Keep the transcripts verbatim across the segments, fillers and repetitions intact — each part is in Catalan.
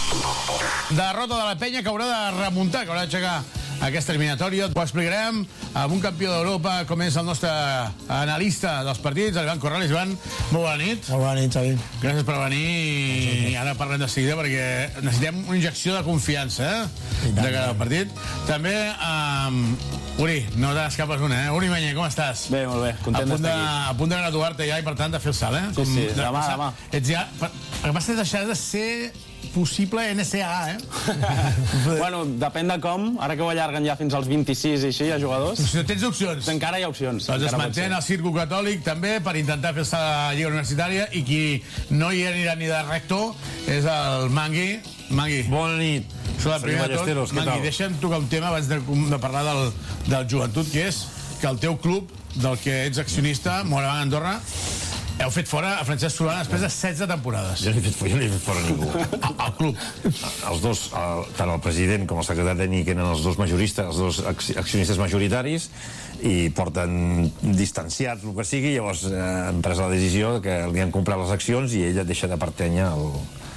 Derrota de la penya que haurà de remuntar, que haurà d'aixecar aquesta eliminatòria. Ho explicarem amb un campió d'Europa com és el nostre analista dels partits, l'Ivan Corrales. Ivan, molt bona nit. Molt bona nit, Xavi. Gràcies per venir i ara parlem de seguida perquè necessitem una injecció de confiança eh? de cara al partit. També, um, Uri, no t'escapes una, eh? Uri Mañé, com estàs? Bé, molt bé, content d'estar aquí. A punt de graduar-te ja i per tant de fer el salt, eh? Sí, sí, de, demà, demà. Ets ja... El que passa és deixar de ser possible N C A, eh? Bueno, depèn de com. Ara que ho allarguen ja fins als vint-i-sis i així, a jugadors. Si tens opcions. Encara hi ha opcions. Doncs es manté el Circo Catòlic també per intentar fer-se la Lliga Universitària i qui no hi anirà ni de rector és el Mangui. Mangui. Bona nit. Soc la primera de tot. Mangui, deixa'm tocar un tema abans de, de parlar del, del joventut, que és que el teu club, del que ets accionista, Moraván Andorra, heu fet fora a Francesc Solana després de setze temporades. Jo no he fet fora, jo no he fet fora ningú. Al club. Els dos, el, tant el president com el secretari tècnic eren els dos majoristes, els dos accionistes majoritaris, i porten distanciats, el que sigui, llavors eh, han pres la decisió que li han comprat les accions i ella deixa de pertànyer al,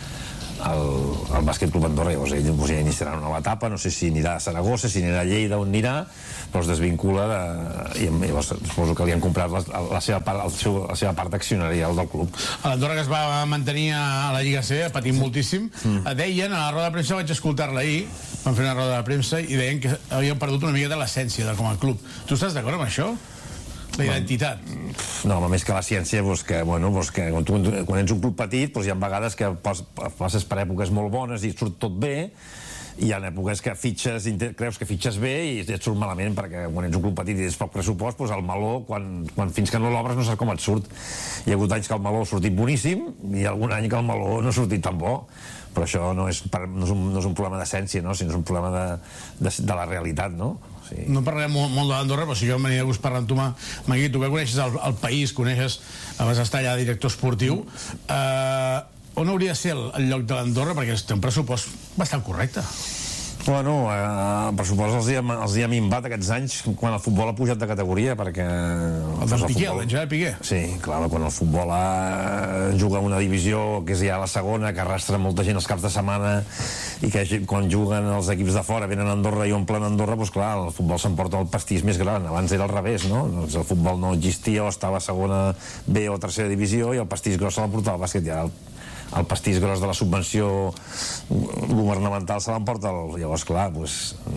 al, al Bàsquet Club Andorra. Llavors ell doncs, ja iniciarà una nova etapa, no sé si anirà a Saragossa, si anirà a Lleida, on anirà, però es desvincula de, i llavors suposo que li han comprat la, la, seva, part, el seu, la seva part accionarial del club. A l'Andorra, que es va mantenir a la Lliga C, patint moltíssim, mm. deien, a la roda de premsa, vaig escoltar-la ahir, van fer una roda de premsa i deien que havien perdut una miqueta l'essència de com a club. Tu estàs d'acord amb això? La identitat. No, home, més que la ciència, doncs que, bueno, doncs que quan, tu, quan ets un club petit, doncs hi ha vegades que pas, passes per èpoques molt bones i surt tot bé, i hi ha èpoques que fitxes, creus que fitxes bé i et surt malament, perquè quan ets un club petit i tens poc pressupost, doncs el meló, quan, quan fins que no l'obres no saps com et surt. Hi ha hagut anys que el meló ha sortit boníssim i algun any que el meló no ha sortit tan bo, però això no és, no és, un, no és un problema d'essència, no? Sinó és un problema de, de, de la realitat, no? Sí. No parlarem molt, molt d'Andorra, però sí que venia de gust parlar amb tu, Magui, tu que coneixes el, el país, coneixes, vas estar allà de director esportiu, eh, on hauria de ser el, el lloc de l'Andorra? Perquè té un pressupost bastant correcte. Bueno, eh, el pressupost els hi, ha, els hi ha minvat aquests anys quan el futbol ha pujat de categoria, perquè... El d'en Piqué, el Gerard Piqué. Sí, clar, quan el futbol ha, juga una divisió que és ja la segona, que arrastra molta gent els caps de setmana i que quan juguen els equips de fora venen a Andorra i omplen Andorra, doncs clar, el futbol s'emporta el pastís més gran. Abans era al revés, no? Doncs el futbol no existia, o estava a segona B o tercera divisió i el pastís gros se l'emportava el bàsquet. Ja el, el pastís gros de la subvenció governamental se l'emporta el... Llavors, clar, doncs...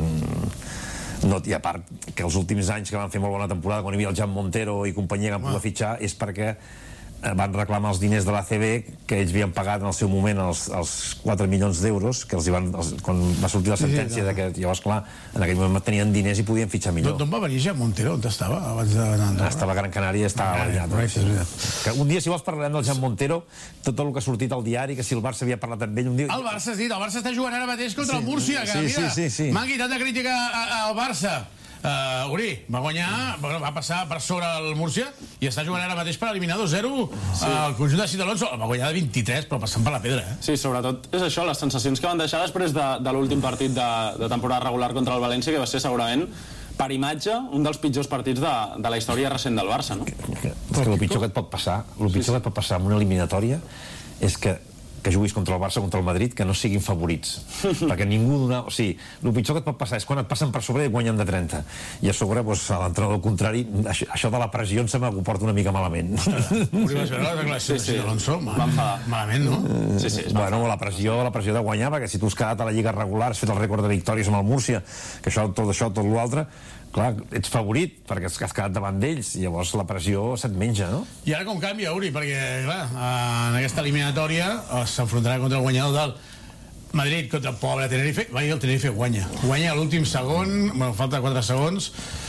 No, i a part que els últims anys que van fer molt bona temporada, quan hi havia el Jan Montero i companyia que van poder fitxar, és perquè van reclamar els diners de l'A C B que ells havien pagat en el seu moment els, els quatre milions d'euros que els hi van, els, quan va sortir la sentència sí, sí, de que llavors clar, en aquell moment tenien diners i podien fitxar millor. D'on va venir ja Montero? On estava abans d'anar a Andorra? Estava a Gran Canària, estava allà. No? Un dia, si vols, parlarem del Jan Montero, tot el que ha sortit al diari, que si el Barça havia parlat amb ell un dia... El Barça, sí, el Barça està jugant ara mateix contra sí, el Múrcia, que sí, mira, sí, sí, sí. Mangui, tanta crítica al Barça. Uh, Uri, va guanyar, va passar per sobre el Múrcia i està jugant ara mateix per eliminar dos zero sí. al conjunt de Cid Alonso. Va guanyar de vint-i-tres, però passant per la pedra, eh? Sí, sobretot és això, les sensacions que van deixar després de, de l'últim partit de, de temporada regular contra el València, que va ser segurament, per imatge, un dels pitjors partits de, de la història recent del Barça, no? És que, que el pitjor que et pot passar, el pitjor sí, sí. que et pot passar en una eliminatòria és que que juguis contra el Barça, contra el Madrid, que no siguin favorits. Perquè ningú dona... O sigui, el pitjor que et pot passar és quan et passen per sobre i guanyen de trenta. I a sobre, doncs, a l'entrenador contrari, això, això de la pressió em sembla que ho porta una mica malament. Uri, vas veure la declaració de Cid Alonso? Malament, no? Sí, sí. Bueno, la pressió, la pressió de guanyar, perquè si tu has quedat a la Lliga regular, has fet el rècord de victòries amb el Múrcia, que això, tot això, tot l'altre, clar, ets favorit perquè has quedat davant d'ells i llavors la pressió se't menja, no? I ara com canvia, Uri? Perquè, clar, en aquesta eliminatòria s'enfrontarà contra el guanyador del Madrid contra el pobre Tenerife. Va, i el Tenerife guanya. Guanya a l'últim segon, bueno, falta quatre segons.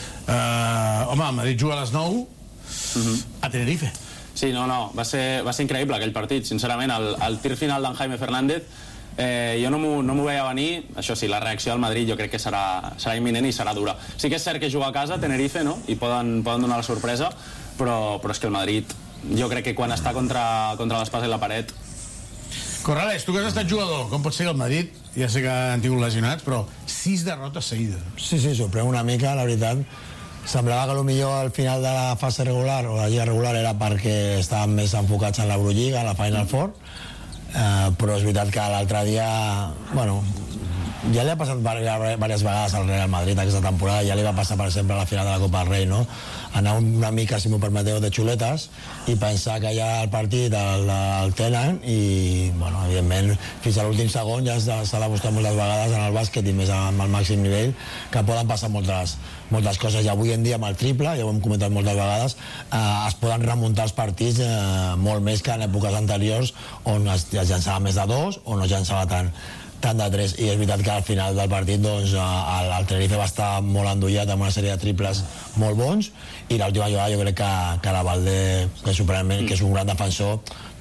Uh, home, el Madrid juga a les nou uh-huh. a Tenerife. Sí, no, no, va ser, va ser increïble aquell partit, sincerament. El, el tir final d'en Jaime Fernández, Eh, jo no m'ho no m'ho veia venir. Això sí, la reacció al Madrid jo crec que serà, serà imminent i serà dura. Sí que és cert que juga a casa, Tenerife, no? I poden, poden donar la sorpresa, però, però és que el Madrid, jo crec que quan està contra, contra l'espasa i la paret... Corrales, tu que has estat jugador, com pot ser que el Madrid, ja sé que han tingut lesionats, però sis derrotes seguides? Sí, sí, sorprèn una mica, la veritat. Semblava que potser al final de la fase regular o la lliga regular era perquè estaven més enfocats en l'Eurolliga, a la Final Four. eh, però és veritat que l'altre dia, bueno, ja li ha passat diverses vegades al Real Madrid aquesta temporada, ja li va passar per exemple a la final de la Copa del Rei, no? Anar una mica, si m'ho permeteu, de xuletes i pensar que ja el partit el, el tenen i, bueno, evidentment, fins a l'últim segon ja s'ha demostrat moltes vegades en el bàsquet i més amb el màxim nivell que poden passar moltes, moltes coses i avui en dia amb el triple, ja ho hem comentat moltes vegades, eh, es poden remuntar els partits eh, molt més que en èpoques anteriors on es, es llançava més de dos o no es llançava tant tant de tres, i és veritat que al final del partit doncs, el, el Tenerife va estar molt endollat amb una sèrie de triples molt bons i l'última jugada jo crec que, que la Valde, que, mm. que és un gran defensor,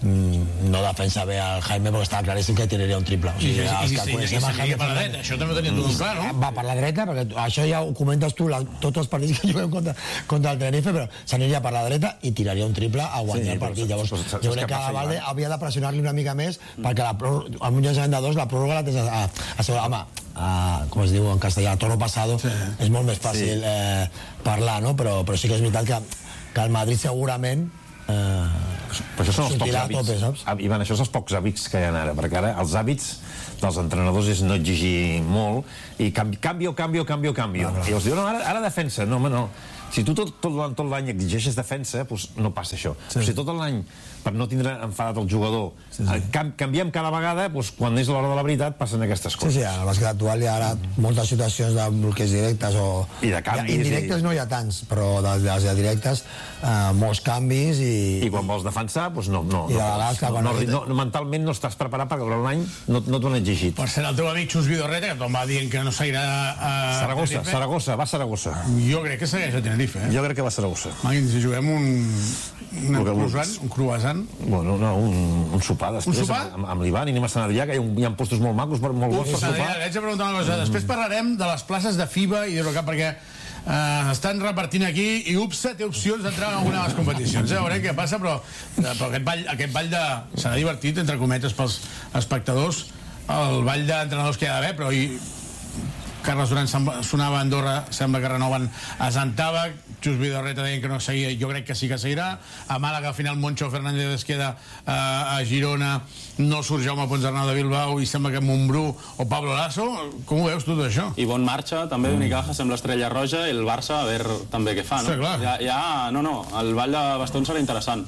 no defensa bé el Jaime perquè estava claríssim que tiraria un triple. O sigui, I, i, i, i, i, i s'aniria per la dreta, això també ho tenia tot clar, no? Va per la dreta, perquè això ja ho comentes tu la, tots els partits que juguem contra, contra el Tenerife, però s'aniria per la dreta i tiraria un triple a guanyar sí, el partit. Llavors, jo crec que la Valde havia de pressionar-li una mica més perquè la, amb un llançament de dos la pròrroga la tens a, a, a sobre, home, a, com es diu en castellà, toro pasado, sí. És molt més fàcil sí. eh, parlar, no? Però, però sí que és veritat que, que el Madrid segurament eh, però això són els pocs hàbits, tope, Ivan, això són els pocs hàbits que hi ha ara, perquè ara els hàbits dels entrenadors és no exigir molt i canvi, canvio, canvio, canvio, canvio. No, no. I els diuen, no, ara, ara defensa. No, home, no. Si tu tot, tot, tot l'any exigeixes defensa, doncs no passa això. Sí. Si tot l'any, per no tindre enfadat el jugador, sí, sí. Cam, canviem cada vegada, doncs quan és l'hora de la veritat passen aquestes coses. Sí, sí, en el bàsquet actual hi ha ara moltes situacions de bloqueig directes o... I de canvis. Indirectes i... no hi ha tants, però de les directes eh, molts canvis i... I quan vols defensar, doncs no... no, I de vegades no, no, no, no, mentalment no estàs preparat perquè durant l'any no, no t'ho han exigit. Per ser el teu amic Xus Vidorreta, que tothom va dient que no seguirà a Saragossa, Saragossa, va a Saragossa. Jo crec que segueix a Tenerife, eh? Jo crec que va a Saragossa. Magui, si juguem un... un croissant, un croissant... Bueno, no, un, un sopar després, un sopar? amb, amb l'Ivan i anem a Sant Adrià, que hi ha, hi ha postos molt macos, molt bons per sopar. Haig de preguntar una cosa. Mm. Després parlarem de les places de FIBA i d'Eurocup, perquè eh, estan repartint aquí i UPSA té opcions d'entrar en alguna de les competicions. Eh? Veurem què passa, però, però aquest, ball, aquest ball de... serà divertit, entre cometes, pels espectadors, el ball d'entrenadors que hi ha d'haver, però hi... Carles Duran sonava a Andorra, sembla que renoven a Zantava, Xus Vidorreta deien que no seguia, jo crec que sí que seguirà. A Màlaga al final Moncho Fernández es queda uh, a Girona, no surt Jaume Ponsarnau de Bilbao i sembla que Montbrú o Pablo Lasso. Com ho veus tot això? I bon marxa també d'Unicaja, sembla Estrella Roja, i el Barça a veure també què fa, no? Sí, clar. Ja, ja, no, no, el ball de bastons serà interessant.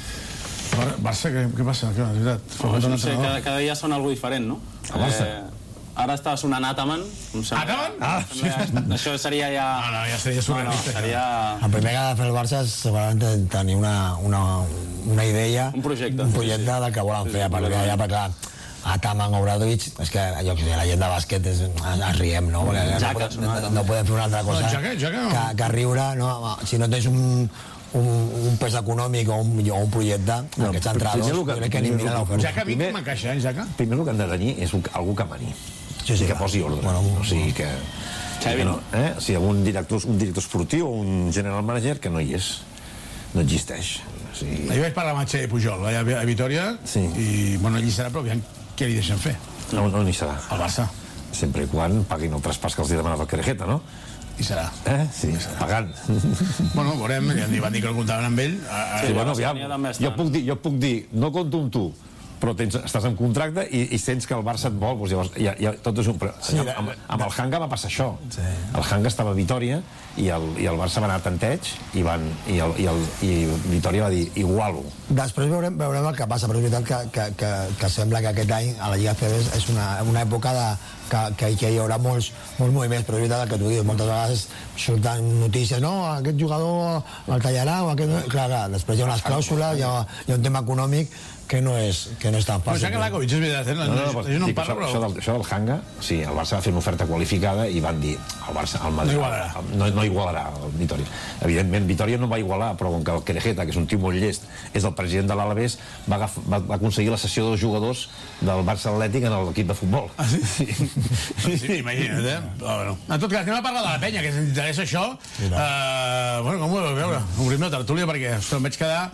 Barça, què, què passa? Què, és veritat? Oh, no sé, cada, cada dia sona alguna diferent, no? El Barça? Eh, Ara està sonant Ataman. Ataman? Ah, sí. Això seria ja... No, no, ja seria surrealista. No, no, seria... El primer que ha de fer el Barça és segurament tenir una, una, una idea, un projecte, un projecte sí, sí. del que volen sí, fer, sí, perquè sí. ja, perquè Ataman, Obradovic, és que allò que la gent de bàsquet és, es riem, no? Perquè no, podem, no, no podem fer una altra cosa no, jaca, jaca. Que, que riure, no? Si no tens un, un, un pes econòmic o un, o un projecte, no, aquests entradors, jo crec que ni mira l'oferta. Jaca a mi m'encaixa, eh, Jaca? Primer el que han de tenir és un, algú que mani. Sí, sí, que posi ordre. Bueno, o sigui que... que no, eh? O sigui, un director, un director esportiu o un general manager que no hi és. No existeix. O sigui... Ahir vaig parlar amb el Xavi Pujol, a, a Vitoria, sí. I, bueno, allí serà, però aviam què li deixen fer. No, no n'hi serà. El Barça. Sempre i quan paguin el traspàs que els hi ha demanat el Querejeta, no? I serà. Eh? Sí, pagant. Bueno, veurem, ja em van dir que no comptaven amb ell. Sí, bueno, aviam, jo puc dir, jo puc dir, no compto amb tu, però tens, estàs en contracte i, i sents que el Barça et vol, doncs llavors ja, ja, tot és un... Sí, amb, amb, amb el Hanga va passar això. Sí. El Hanga estava a Vitòria i el, i el Barça va anar a tanteig i, van, i, el, i, el, i Vitòria va dir igual-ho. Després veurem, veurem el que passa, però és veritat que, que, que, que sembla que aquest any a la Lliga C B és una, una època de, que, que, que hi haurà molts, molts moviments, però és veritat el que tu dius, moltes vegades surten notícies, no, aquest jugador el tallarà o aquest... Clar, clar, després hi ha unes clàusules, hi ha, hi ha un tema econòmic que no és, que no és tan fàcil. Però ja que Lakovic és veritat, eh? No, no, no, no, no parla, però... Això, del, això del Hanga, sí, el Barça va fer una oferta qualificada i van dir, el Barça, el Madrid... No igualarà. No, no igualarà el Vitòria. Evidentment, Vitòria no va igualar, però com que el Querejeta, que és un tio molt llest, és el president de l'Alavés, va, va, va aconseguir la cessió dels jugadors del Barça Atlètic en l'equip de futbol. Ah, sí? Sí, sí, sí, imagina't, eh? Però, bueno. En tot cas, anem a parlar de la penya, que ens interessa això. Uh, bueno, com ho veu veure? Obrim la tertúlia, perquè ostres, em vaig quedar...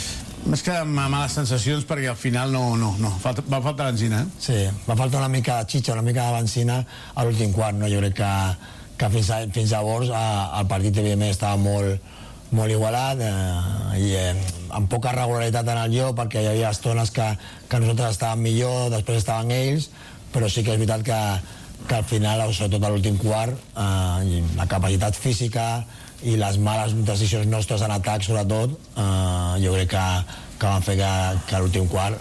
Més que amb males sensacions, perquè al final no, no, no, falta, va faltar benzina, eh? Sí, va faltar una mica de xitxa, una mica de benzina a l'últim quart, no? Jo crec que, que fins, a, fins llavors a, el partit evidentment estava molt, molt igualat eh, i eh, amb poca regularitat en el joc, perquè hi havia estones que, que nosaltres estàvem millor, després estaven ells, però sí que és veritat que, que al final, sobretot a l'últim quart, eh, la capacitat física i les males decisions nostres en atac, sobretot, eh, jo crec que, que van fer que, que a l'últim quart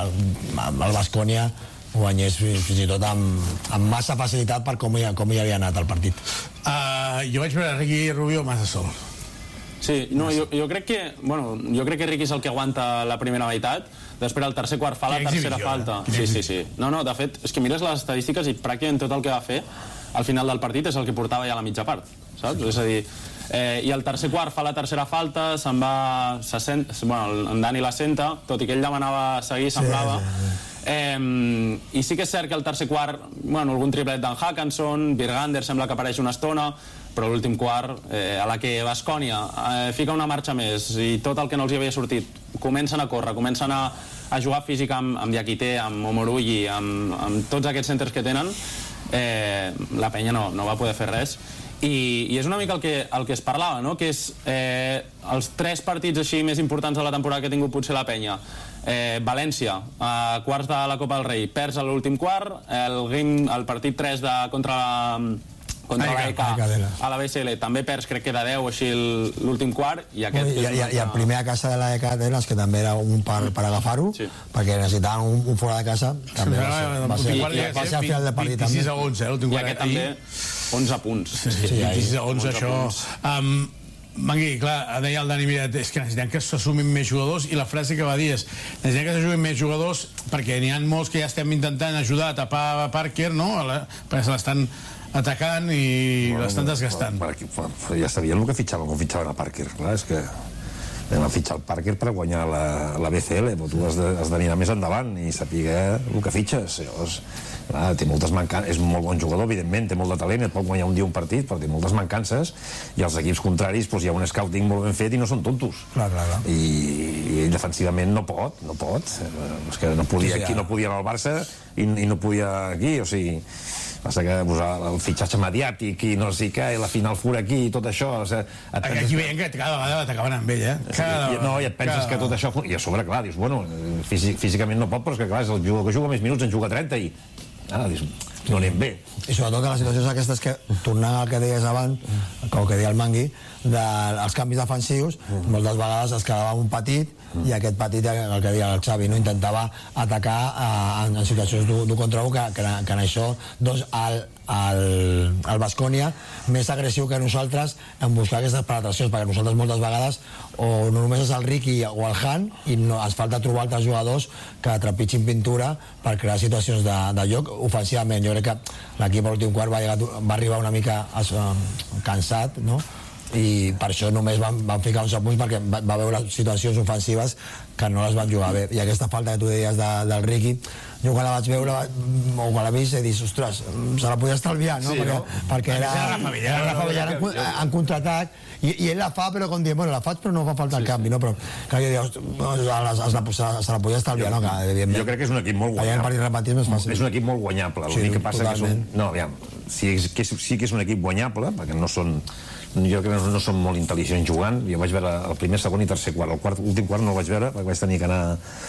eh, el Baskonia guanyés fins i tot amb, amb massa facilitat per com hi, com hi havia anat el partit. Uh, jo vaig veure Riqui Rubio massa sol. Sí, no, jo, jo crec que bueno, jo crec que Riqui és el que aguanta la primera meitat, després el tercer quart fa la tercera falta. Sí, sí, sí. No, no, de fet, és que mires les estadístiques i pràcticament tot el que va fer al final del partit és el que portava ja a la mitja part, saps? És a dir, eh, i el tercer quart fa la tercera falta, se'n va... Se sent, bueno, en Dani la senta, tot i que ell demanava seguir, semblava... Sí, sí, sí. Eh, i sí que és cert que el tercer quart, bueno, algun triplet d'en Hackanson, Birgander sembla que apareix una estona, però l'últim quart, eh, a la que Baskonia eh, fica una marxa més i tot el que no els hi havia sortit, comencen a córrer, comencen a, a jugar físic amb, amb Diakité, amb Omorugui, amb, amb tots aquests centres que tenen, eh, la penya no, no va poder fer res. I, i és una mica el que, el que es parlava, no? Que és eh, els tres partits així més importants de la temporada que ha tingut potser la penya. Eh, València, a quarts de la Copa del Rei, perds a l'últim quart, el, game, el partit tres de, contra la, contra la E K a la B C L també perds, crec que de deu així l'últim quart, i aquest... I, i, i el primer a casa de la E K Atenes, que també era un per, per agafar-ho, sí, perquè necessitaven un, un fora de casa, també va ser, va ser, va ser, va ser al final del partit. vint-i-sis a onze, eh, l'últim quart. I aquest també, onze punts. Sí, sí, sí, vint-i-sis a onze, això... Um, Mangui, clar, deia el Dani, mira, és que necessitem que s'assumin més jugadors, i la frase que va dir és necessitem que s'assumin més jugadors perquè n'hi ha molts que ja estem intentant ajudar a tapar Parker, no? Perquè se l'estan atacant i bueno, l'estan desgastant. Per aquí, ja sabien el que fitxaven quan fitxaven a Parker, clar, és que anem a fitxar el Parker per guanyar la, la B C L, però tu has d'anar més endavant i saber el que fitxes. Llavors, clar, té moltes mancances, és un molt bon jugador, evidentment, té molt de talent, et pot guanyar un dia un partit, però té moltes mancances, i els equips contraris, doncs, hi ha un scouting molt ben fet i no són tontos. Clar, clar, clar. I, i ell defensivament no pot, no pot. És que no podia aquí, no podia anar al Barça i, i no podia aquí, o sigui... Passa que posar el fitxatge mediàtic i no sé què, i la final fura aquí i tot això... O sigui, aquí veiem que cada vegada t'acaben amb ell, eh? Cada... I, no, i et penses cada... que tot això... I a sobre, clar, dius, bueno, físic, físicament no pot, però és que, clar, és el jugador que juga més minuts, en juga trenta i... Ah, dius, no anem bé. I sobretot que les situacions aquestes que, tornant al que deies abans, com que deia el Mangui, dels canvis defensius, moltes vegades es quedava un petit, i aquest petit, el que deia el Xavi, no intentava atacar eh, en situacions d'un contra un, que, que, que en això, doncs, el, el, el Baskonia, més agressiu que nosaltres en buscar aquestes penetracions, perquè nosaltres moltes vegades o no només és el Riqui o el Han, i no, ens falta trobar altres jugadors que trepitgin pintura per crear situacions de, de joc ofensivament. Jo crec que l'equip a l'últim quart va, llegar, va arribar una mica uh, cansat, no? I per això només van, van ficar onze punts, perquè va, va veure situacions ofensives que no les van jugar bé. I aquesta falta que tu deies de, del Riqui, jo quan la vaig veure o quan la vist he dit, ostres, se la podia estalviar, no? Sí, perquè, no? perquè era, era Rafa Villar en, en contraatac, i, i ell la fa però com dient, bueno, la faig però no fa falta el sí, canvi, sí. No? Però clar, jo dic, se la, se la podia estalviar, no? Que, jo crec que és un equip molt guanyable. És un equip molt guanyable. Sí, l'únic que passa totalment. Que són... No, aviam, sí, que, sí que és un equip guanyable, perquè no són... Jo crec que no, no són molt intel·ligents jugant. Jo vaig veure el primer, segon i tercer quart. El quart, l'últim quart no el vaig veure, perquè vaig tenir que anar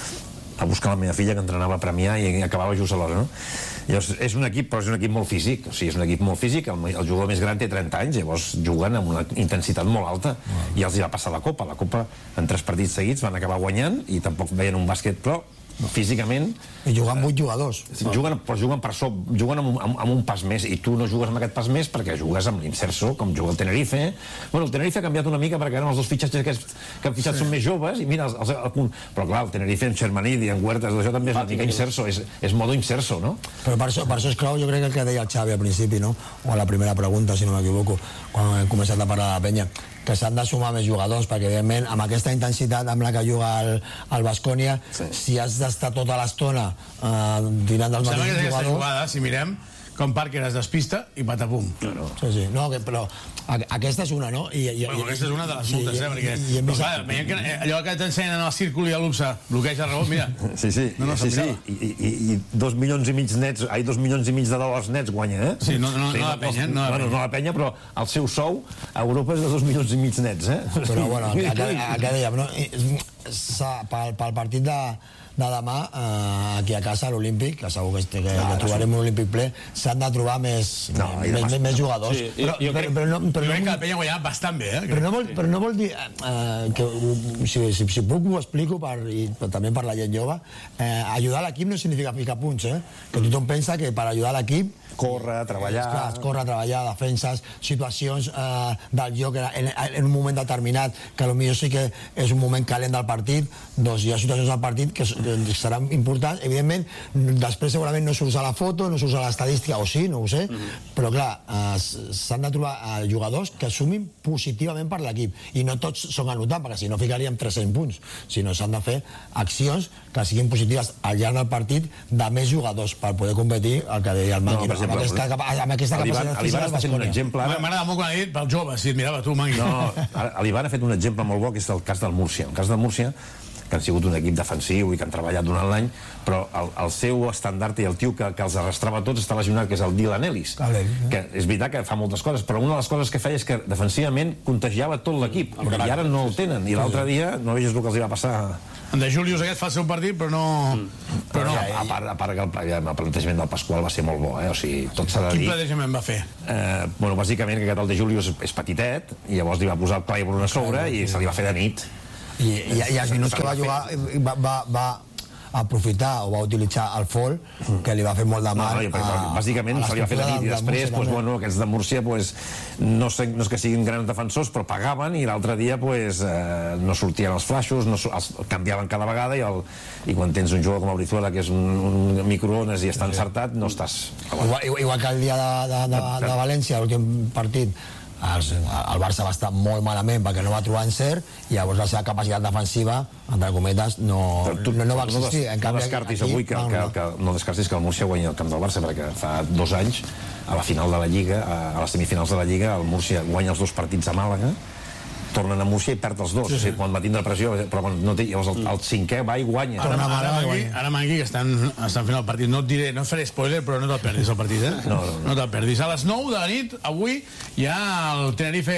a buscar la meva filla, que entrenava a Premià i acabava just a l'hora, no? Llavors, és un equip, però és un equip molt físic. O sigui, és un equip molt físic. El, el jugador més gran té trenta anys, llavors juguen amb una intensitat molt alta. Wow. I els hi va passar la Copa. La Copa, en tres partits seguits, van acabar guanyant i tampoc veien un bàsquet, però físicament... I juguen vuit jugadors. Juguen, però juguen per sop, juguen amb, amb, amb un pas més, i tu no jugues amb aquest pas més perquè jugues amb l'Inserso, com juga el Tenerife. Bueno, el Tenerife ha canviat una mica perquè eren els dos fitxatges que, que han fitxat sí. Són més joves, i mira, els, els, el, però clar, el Tenerife en Xermanid i en Huertas, això també és una mica Inserso, és, és modo Inserso, no? Però per això, per això és clau, jo crec que el que deia el Xavi al principi, no? O a la primera pregunta, si no m'equivoco, quan hem començat a parlar de la penya, que s'han de sumar més jugadors, perquè evidentment amb aquesta intensitat amb la que juga el, el Baskonia, sí. Si has d'estar tota l'estona eh, tirant dels mateixos jugadors... Jugada, si mirem, com Parker es despista i patapum. No. Sí, sí, no, que, però aquesta és una, no? I, i, bueno, aquesta és una de les sí, moltes, eh? Perquè i, i, i però, clar, veiem que allò que t'ensenyen en el círcul i a l'U P S A bloqueja el rebot, mira. Sí, sí, no, no, sí, sí. I, i, i dos milions i mig nets, ai, dos milions i mig de dòlars nets guanya, eh? Sí, no, no, sí, no, no la penya, no la bueno, penya. no la penya, però el seu sou a Europa és de dos milions i mig nets, eh? Però, bueno, a què dèiem, no? Pel, pel partit de, de demà, eh, aquí a casa, a l'Olímpic, que segur que, que, que trobarem un Olímpic ple, s'han de trobar més, no, més, més, més jugadors. Sí, però, jo, crec, però, no, però jo crec no, que la penya guanyava bastant bé, eh? Però no vol, però no vol dir... Eh, que, si, si, si puc ho explico, per, i però també per la gent jove, eh, ajudar l'equip no significa ficar punts, eh? Que tothom pensa que per ajudar l'equip córrer, treballar... Clar, córrer, treballar, defenses, situacions eh, del joc en, en un moment determinat, que potser sí que és un moment calent del partit, doncs hi ha situacions del partit que, que seran importants. Evidentment, després segurament no surts a la foto, no surts a l'estadística, o sí, no ho sé, mm-hmm. però clar, eh, s'han de trobar eh, jugadors que sumin positivament per l'equip, i no tots són anotant, perquè si no ficaríem tres-cents punts, sinó s'han de fer accions que siguin positives al llarg del partit de més jugadors per poder competir, el que deia el Mangui, no, amb aquesta, amb aquesta capacitat física està fent un exemple ara... M'agrada molt quan ha dit pel jove, si et mirava tu, Mangui. No, l'Ivan ha fet un exemple molt bo, que és el cas del Múrcia. El cas del Múrcia, que han sigut un equip defensiu i que han treballat durant l'any, però el, el seu estandard i el tio que, que els arrastrava tots està lesionat, que és el Dylan Ellis, que és veritat que fa moltes coses, però una de les coses que feia és que defensivament contagiava tot l'equip, i ara no el tenen, i l'altre dia no veies el que els hi va passar. En De Julius aquest fa el seu partit, però no... Mm. Però no. A, a, part, a part que el, el plantejament del Pasqual va ser molt bo, eh? O sigui, tot s'ha de dir... Quin plantejament va fer? Eh, bueno, bàsicament que aquest el De Julius és petitet, i llavors li va posar el Claiborne a sobre i se li va fer de nit. I, i, i els minuts que va jugar va, va, va aprofitar o va utilitzar el Fol, que li va fer molt de mal. No, no, a, bàsicament se li va fer de nit, i després pues, bueno, aquests de Múrcia pues, no, sé, no és que siguin grans defensors, però pagaven, i l'altre dia pues, eh, no sortien els flaixos, no, els canviaven cada vegada, i, el, i quan tens un jugador com a Brizuela, que és un, un microones i està encertat, no estàs... Igual, igual que el dia de, de, de, de València, l'últim partit, el, el Barça va estar molt malament perquè no va trobar encert, i llavors la seva capacitat defensiva, entre cometes, no, tu, no, no va existir. No, des, no descartis aquí, avui que, no, no. Que, que no descartis que el Múrcia guanyi el camp del Barça, perquè fa dos anys, a la final de la Lliga, a les semifinals de la Lliga, el Múrcia guanya els dos partits a Màlaga, tornen a Múrcia i perd els dos. Sí, sí. O sigui, quan va tindre pressió, però no té, llavors el, el cinquè va i guanya. Ara, ara, ara, Mangui, ara Mangui, que estan, estan fent el partit, no et diré, no et faré spoiler, però no te'l perdis el partit, eh? No, no, no. No te'l perdis. A les nou de la nit, avui, hi ha el Tenerife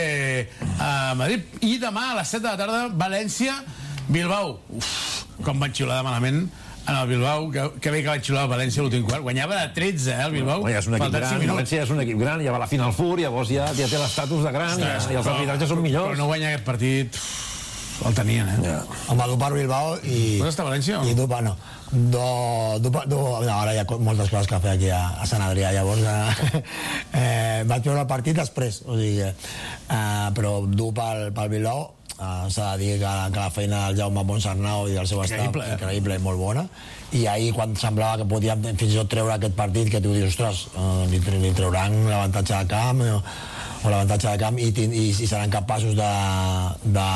a Madrid, i demà a les set de la tarda, València, Bilbao. Uf, com van xiular de malament en el Bilbao, que, que bé que va xiular el València l'últim quart, guanyava de tretze, eh, el Bilbao. Bueno, ja és un equip gran, València és un equip gran, ja va a la final Fur, llavors ja, ja té l'estatus de gran, ja, i els arbitratges són millors. Però no guanya aquest partit, el tenien, eh? Yeah. Home, du per Bilbao i... On està València? I du per, no. Do, du, du, no, ara hi ha moltes coses que fer aquí a, a Sant Adrià, llavors eh, eh, vaig veure el partit després, o sigui, eh, però du pel, pel Bilbao. Uh, s'ha de dir que, que la feina del Jaume Ponsarnau i del seu estat increïble, eh? increïble i molt bona, i ahir quan semblava que podíem fins i tot treure aquest partit, que tu dius, ostres, uh, li, li trauran l'avantatge de camp o, o l'avantatge de camp i, i, i seran capaços de, de,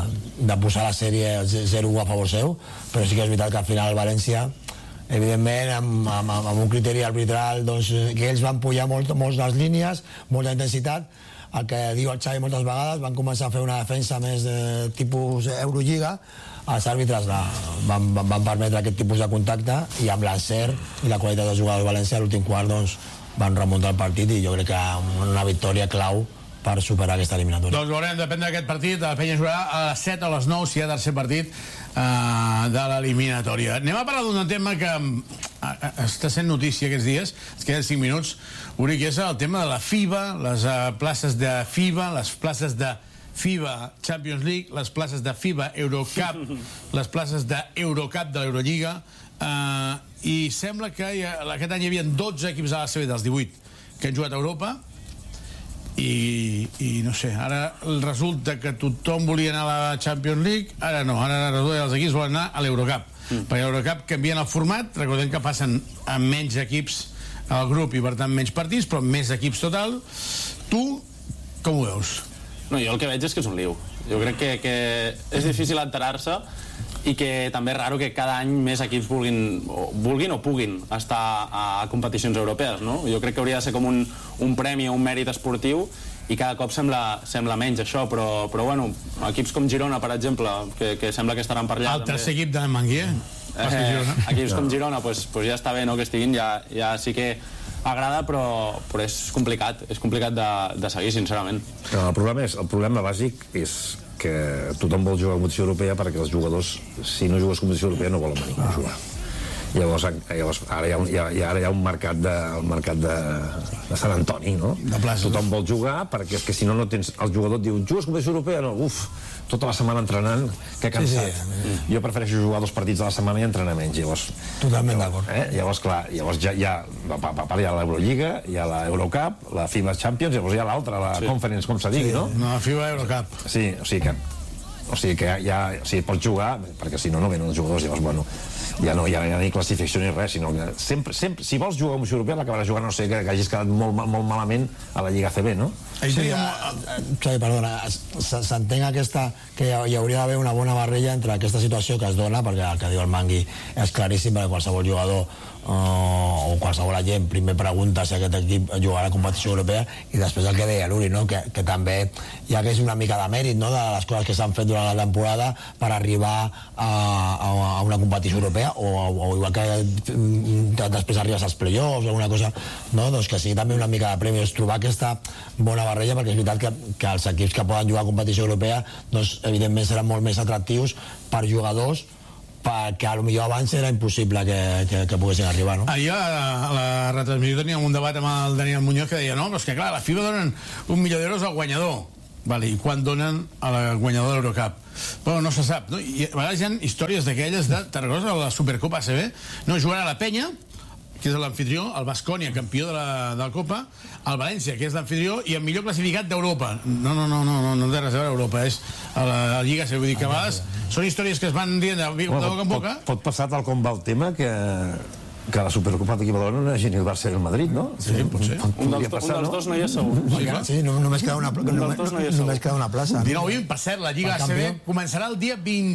de posar la sèrie zero a favor seu, però sí que és veritat que al final el València, evidentment amb, amb, amb un criteri arbitral, doncs, que ells van pujar molt, molt les línies, molta intensitat. El que diu el Xavi moltes vegades, van començar a fer una defensa més de tipus Eurolliga, els àrbitres la, van, van, van permetre aquest tipus de contacte, i amb l'encert i la qualitat dels jugadors valencians a l'últim quart doncs, van remuntar el partit, i jo crec que una victòria clau per superar aquesta eliminatòria. Doncs veurem, depèn d'aquest partit, la penya jugarà a les set o a les nou, si hi ha tercer partit uh, de l'eliminatòria. Anem a parlar d'un tema que uh, està sent notícia aquests dies, es queden cinc minuts, Uri, que és el tema de la FIBA, les uh, places de FIBA, les places de FIBA Champions League, les places de FIBA Eurocup, les places d'Eurocup de l'Eurolliga, uh, i sembla que ha, aquest any hi havia dotze equips a la C B dels divuit que han jugat a Europa, i, i no sé, ara resulta que tothom volia anar a la Champions League, ara no, ara resulta que els equips volen anar a l'Eurocup, mm. perquè l'Eurocup canvien el format, recordem que passen amb menys equips al grup i per tant menys partits, però més equips total. Tu com ho veus? No, jo el que veig és que és un liu. Jo crec que, que és difícil enterar-se i que també és raro que cada any més equips vulguin o, vulguin o puguin estar a competicions europees, no? Jo crec que hauria de ser com un, un premi o un mèrit esportiu i cada cop sembla, sembla menys això, però, però bueno, equips com Girona, per exemple, que, que sembla que estaran per allà. El tercer equip de Manguier. Eh, equips com Girona, pues, pues ja està bé, no?, que estiguin, ja, ja sí que agrada, però, però és complicat, és complicat de, de seguir, sincerament. No, el problema és, el problema bàsic és que tothom vol jugar a competició europea perquè els jugadors, si no jugues a competició europea, no volen venir a jugar. Llavors, llavors ara, hi ha un, hi ha, ara hi ha un mercat de, un mercat de, de Sant Antoni, no? Tothom vol jugar perquè és que si no, no tens... El jugador et diu, jugues a competició europea? No, uf, tota la setmana entrenant, que cansat. Sí, sí. Jo prefereixo jugar dos partits a la setmana i entrenar menys. Llavors, totalment d'acord. Eh? Llavors, clar, llavors ja hi ha, a part hi ha l'Eurolliga, hi ha l'Eurocup, la FIBA Champions, llavors hi ha l'altra, la sí. Conference, com se digui, sí. no? No, la FIBA Eurocup. Sí, o sigui que o sigui que ja, o sigui, pots jugar, perquè si no, no venen els jugadors, llavors, bueno, ja no hi ha, ja ni classificació ni res, sinó que sempre, sempre, si vols jugar a Competició Europea, l'acabaràs jugant, no sé, que, que hagis quedat molt, molt malament a la Lliga A C B, no? Sí, sí, perdona, s'entenc aquesta, que hi hauria d'haver una bona barrella entre aquesta situació que es dona, perquè el que diu el Mangui és claríssim, perquè qualsevol jugador Uh, o qualsevol agent primer pregunta si aquest equip jugarà a la competició europea i després el que deia l'Uri, no? que, que també hi hagués una mica de mèrit, no? de les coses que s'han fet durant la temporada per arribar a, a, a una competició europea o, o igual que després arribes als play-offs o alguna cosa, no? doncs que sigui també una mica de premi, és trobar aquesta bona barrella, perquè és veritat que, que els equips que poden jugar a competició europea doncs evidentment seran molt més atractius per jugadors que potser abans era impossible que, que, que poguessin arribar, no? Ahir a la, a la retransmissió teníem un debat amb el Daniel Muñoz que deia, no, però és que clar, la FIBA donen un milió d'euros al guanyador, vale, i quan donen al guanyador de l'Eurocup? Però no se sap, no? I a vegades hi ha històries d'aquelles de Tarragona, la Supercopa A C B, no, jugant a la Penya, que és l'anfitrió, el Baskonia, campió de la, de la Copa, el València, que és l'anfitrió, i el millor classificat d'Europa. No, no, no, no, no, no té res a veure Europa, és a la, a la Lliga, vull dir que a vegades són històries que es van dient de, de boca en boca. Pot, pot passar tal com va el tema que que la Supercopa d'aquí a Badalona no hagi ni el Barça i el Madrid, no? Sí, pot ser. Un dels, passar, un dels dos no hi ha segur. Sí, sí, no, només queda una, només, no només queda una plaça. dinou vint, per cert, la Lliga A C B començarà el dia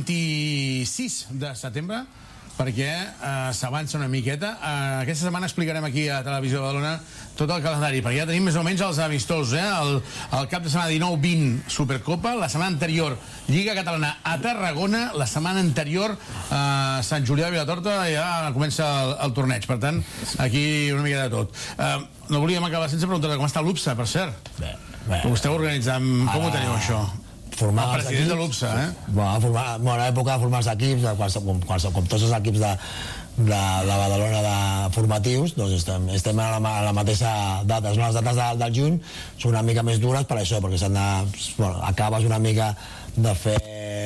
vint-i-sis de setembre, perquè eh, s'avança una miqueta. Eh, aquesta setmana explicarem aquí a Televisió de Badalona tot el calendari, perquè ja tenim més o menys els amistosos, eh? el, el cap de setmana dinou vint Supercopa, la setmana anterior Lliga Catalana a Tarragona, la setmana anterior a eh, Sant Julià de Vilatorta ja comença el, el torneig, per tant aquí una mica de tot. Eh, no volíem acabar sense preguntar com està l'U B S A, per cert. Bé, bé. Ho esteu organitzant, com ho teniu això? Formar el president de l'U B S A, eh? Bueno, formar, bueno, a l'època de formar els equips, com, com, com tots els equips de, de, de Badalona de formatius, doncs estem, estem a, la, a la mateixa data. Les dates de, del juny són una mica més dures per això, perquè s'han de, bueno, acabes una mica de fer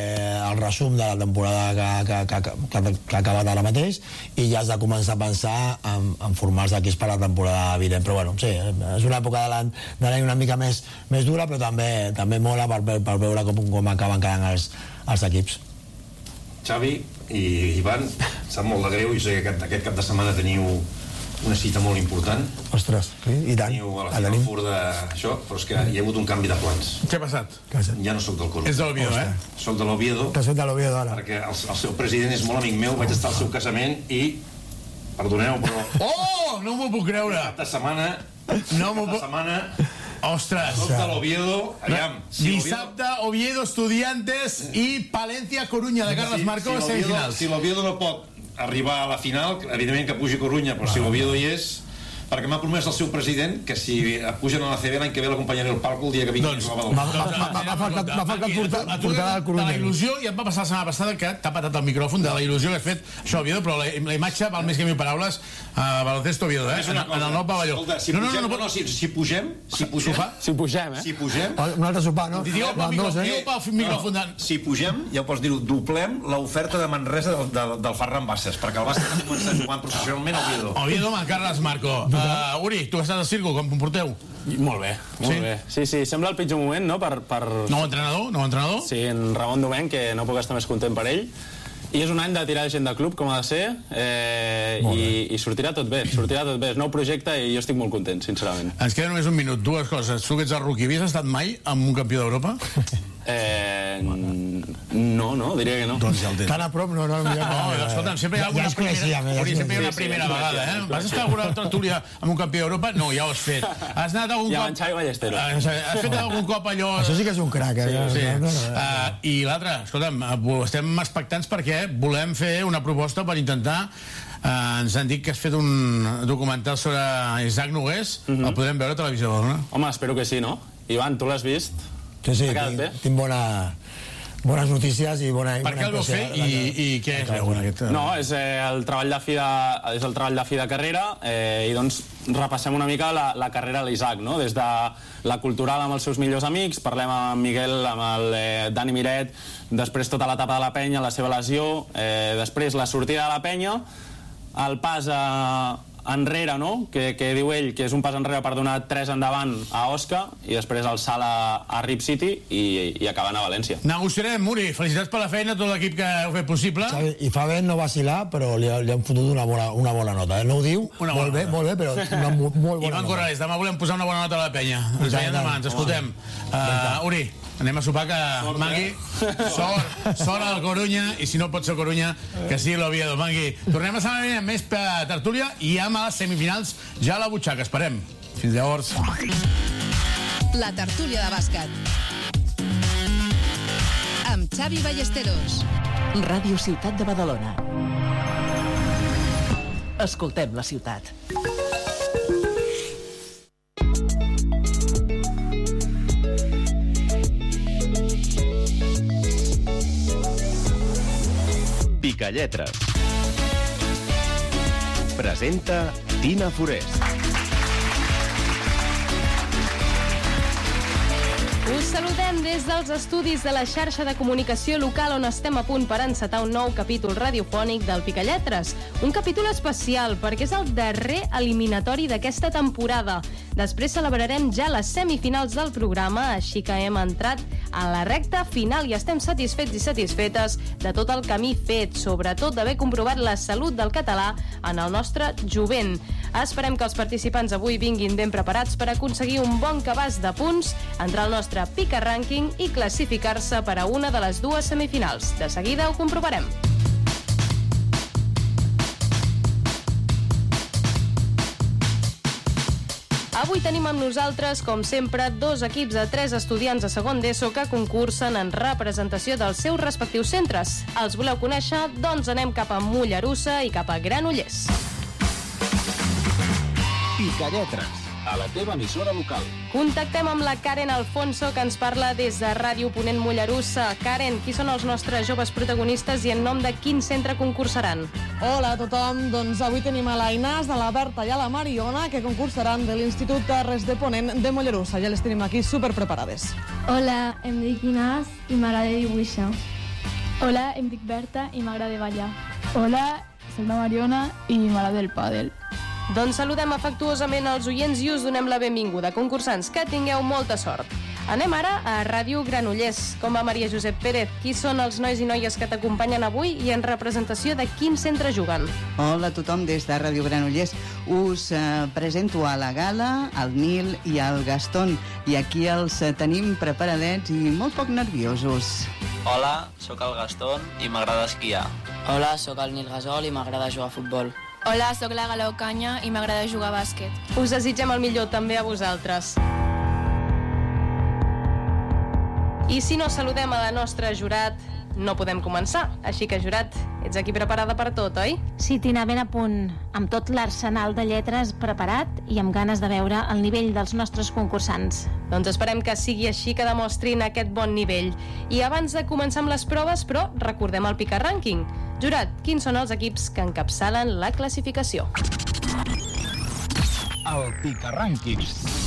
el resum de la temporada que, que, que, que, que ha acabat ara mateix i ja has de començar a pensar en, en formar els equips per la temporada vinent. Però bueno, sí, és una època de l'any de l'any una mica més, més dura, però també, també mola per, per veure com, com acaben quedant els, els equips. Xavi i Ivan, sap molt de greu, jo sé que aquest, aquest cap de setmana teniu una cita molt important. Ostres, i tant. Teniu a la Final Four d'això, però és que hi ha hagut un canvi de plans. Què ha passat? Ja no sóc del Cornellà. És de l'Oviedo, eh? Soc de l'Oviedo. Que soc de l'Oviedo, ara. Perquè el, el seu president és molt amic meu, vaig estar al seu casament i... Perdoneu, però... Oh! No m'ho puc creure! Cap de setmana... No m'ho puc... setmana... Ostres! Soc de l'Oviedo, aviam... Si Dissabte, Oviedo, Estudiantes i Palencia, Coruña, de Carles Marco, si, si semifinals. Si l'Oviedo no pot arribar a la final, evidentment que pugi Coruña, però si l'Oviedo hi és... perquè m'ha promès el seu president que si pugen a la C B l'any que ve l'acompanyaré al palco el dia que vingui doncs, a jugar a Badalona. M'ha faltat portar al Coruña. La il·lusió, ja em va passar la setmana passada que t'ha patat el micròfon de la il·lusió que has fet això, Oviedo, però la, la imatge val més que mil paraules a Baloncesto Oviedo, eh? En, en el nou pavelló. Escolta, si, no, no, no, no, no, si, si pugem, si pugem, si pugem, eh? Si pugem, un altre sopar, no? Diu pel micròfon. Si pugem, ja ho pots dir-ho, doblem l'oferta de Manresa del, del, del Ferran Bassas, perquè el Bassas ha començat jugant professionalment a Oviedo. Oviedo amb el Carles Marco. Uh, Uri, tu estàs al Círculo, com porteu? Molt bé, molt sí? bé. Sí, sí, sembla el pitjor moment, no? Per, per... Nou entrenador, nou entrenador? Sí, en Ramon Domènech, que no puc estar més content per ell. I és un any de tirar gent de club, com ha de ser, eh, i, i sortirà tot bé, sortirà tot bé. És nou projecte i jo estic molt content, sincerament. Ens queda només un minut. Dues coses. Tu que ets el rookie, havies estat mai amb un campió d'Europa? Eh, no, no, diria que no. Doncs ja el tens. Tan a prop, no, no, no. No, escolta'm, sempre hi ha alguna primera, sempre hi ha una primera vegada, eh? Vas estar alguna tertúlia amb un campió d'Europa? No, ja ho has fet. Has anat algun Ja, cop... en Xavi Ballesteros. Has fet algun cop allò... Això sí que és un crac, eh? Sí, sí. Uh, I l'altre, escolta'm, estem expectants perquè volem fer una proposta per intentar uh, ens han dit que has fet un documental sobre Isaac Nogués. Uh -huh. El podrem veure a Televisió Badalona? Home, espero que sí, no? Ivan, tu l'has vist? Sí, sí, tinc, tinc bona, bones notícies i bona... Per què el vau fer i, i què és veure aquest... No, és eh, el treball de fi de, és el treball de fi de carrera eh, i doncs repassem una mica la, la carrera de l'Isaac, no? Des de la cultural amb els seus millors amics, parlem amb Miguel, amb el eh, Dani Miret, després tota l'etapa de la penya, la seva lesió, eh, després la sortida de la penya, el pas a, enrere, no? Que, que diu ell que és un pas enrere per donar tres endavant a Osca i després el salt a, a Rip City i, i acabant a València. Negociarem, Muri. Felicitats per la feina, tot l'equip que heu fet possible. Xavi, i fa bé no vacilar, però li, li han fotut una bona, una bona nota. Eh? No ho diu, una molt bé, nota. molt bé, però una molt, molt bona Ivan nota. Corrales, demà volem posar una bona nota a la penya. Ens veiem demà, ens escoltem. Uh, Uri, anem a sopar que Sort, Mangui, eh? sort, sort al Corunya, i si no pot ser Corunya, que sigui l'Oviedo. Mangui, tornem a setmana vinent amb més tertúlia i amb a les semifinals ja a la butxaca, esperem. Fins llavors. La tertúlia de bàsquet amb Xavi Ballesteros. Ràdio Ciutat de Badalona. Escoltem la ciutat. Picalletres. Presenta Tina Forest. Us saludem des dels estudis de la xarxa de comunicació local on estem a punt per encetar un nou capítol radiofònic del Picalletres. Un capítol especial perquè és el darrer eliminatori d'aquesta temporada. Després celebrarem ja les semifinals del programa, així que hem entrat a la recta final i estem satisfets i satisfetes de tot el camí fet, sobretot d'haver comprovat la salut del català en el nostre jovent. Esperem que els participants avui vinguin ben preparats per aconseguir un bon cabàs de punts, entrar al nostre Pica Rànquing i classificar-se per a una de les dues semifinals. De seguida ho comprovarem. Avui tenim amb nosaltres, com sempre, dos equips de tres estudiants de segon d'ESO que concursen en representació dels seus respectius centres. Els voleu conèixer? Doncs anem cap a Mollerussa i cap a Granollers. Picalletres, a la teva emissora local. Contactem amb la Karen Alfonso, que ens parla des de Ràdio Ponent Mollerussa. Karen, qui són els nostres joves protagonistes i en nom de quin centre concursaran? Hola a tothom, doncs avui tenim a la Inàs, a la Berta i a la Mariona, que concursaran de l'Institut Terres de Ponent de Mollerussa. Ja les tenim aquí superpreparades. Hola, em dic Inàs i m'agrada dibuixar. Hola, em dic Berta i m'agrada ballar. Hola, soc la Mariona i m'agrada el pàdel. Doncs saludem afectuosament els oients i us donem la benvinguda. Concursants, que tingueu molta sort. Anem ara a Ràdio Granollers. Com va Maria Josep Pérez? Qui són els nois i noies que t'acompanyen avui i en representació de quin centre juguen? Hola a tothom des de Ràdio Granollers. Us eh, presento a la Gala, al Nil i al Gaston. I aquí els eh, tenim preparadets i molt poc nerviosos. Hola, sóc el Gaston i m'agrada esquiar. Hola, sóc el Nil Gasol i m'agrada jugar a futbol. Hola, sóc la Gala Ocaña i m'agrada jugar a bàsquet. Us desitgem el millor també a vosaltres. I si no saludem a la nostra jurat, no podem començar. Així que, jurat, ets aquí preparada per tot, oi? Sí, Tina, ben a punt. Amb tot l'arsenal de lletres preparat i amb ganes de veure el nivell dels nostres concursants. Doncs esperem que sigui així, que demostrin aquest bon nivell. I abans de començar amb les proves, però, recordem el Pica Rànquing. Jurat, quins són els equips que encapçalen la classificació? El Pica Rànquing.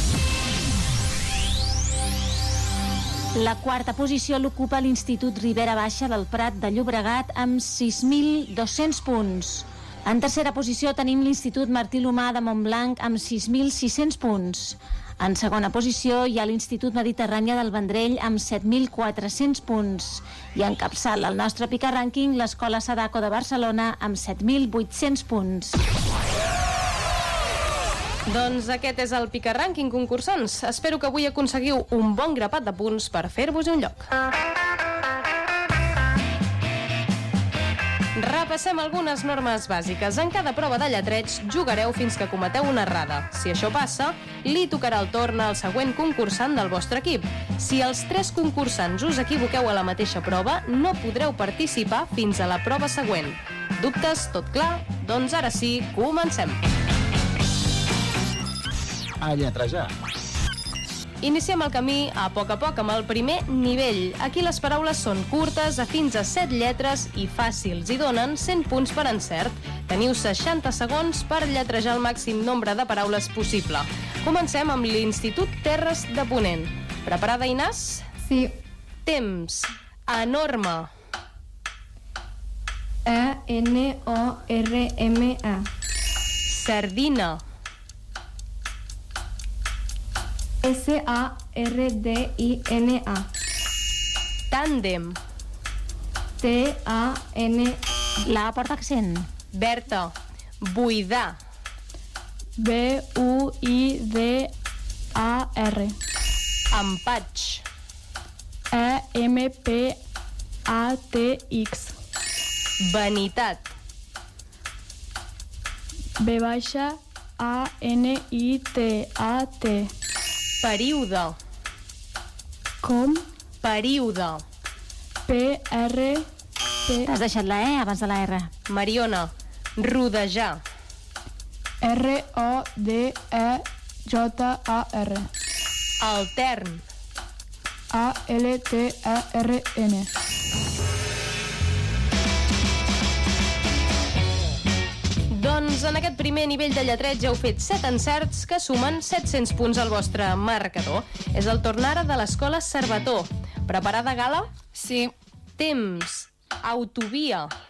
La quarta posició l'ocupa l'Institut Ribera Baixa del Prat de Llobregat amb sis mil dos-cents punts. En tercera posició tenim l'Institut Martí l'Humà de Montblanc amb sis mil sis-cents punts. En segona posició hi ha l'Institut Mediterrània del Vendrell amb set mil quatre-cents punts. I encapçala el nostre picarrànquing l'Escola Sadako de Barcelona amb set mil vuit-cents punts. Doncs aquest és el picarrànquing, concursants. Espero que avui aconseguiu un bon grapat de punts per fer-vos un lloc. Repassem algunes normes bàsiques. En cada prova de lletreig jugareu fins que cometeu una errada. Si això passa, li tocarà el torn al següent concursant del vostre equip. Si els tres concursants us equivoqueu a la mateixa prova, no podreu participar fins a la prova següent. Dubtes? Tot clar? Doncs ara sí, comencem. A lletrejar. Iniciem el camí a poc a poc amb el primer nivell. Aquí les paraules són curtes, a fins a set lletres i fàcils, i donen cent punts per encert. Teniu seixanta segons per lletrejar el màxim nombre de paraules possible. Comencem amb l'Institut Terres de Ponent. Preparada, Inés? Sí. Temps. Enorme. E N O R M A. Sardina. S A R D I N A. Tàndem. T A N. La porta accent. Berta. Buidar. B U I D A R. Empatx. E M P A T X. Vanitat. B baixa A N I T A T. Període. Com? Període. P R P. T'has deixat la E abans de la R. Mariona. Rodejar. R O D E J A R. Altern. A L T E R N. Doncs en aquest primer nivell de lletreig heu fet set encerts que sumen set-cents punts al vostre marcador. És el torn ara de l'Escola Cervató. Preparada, Gala? Sí. Temps. Autovia.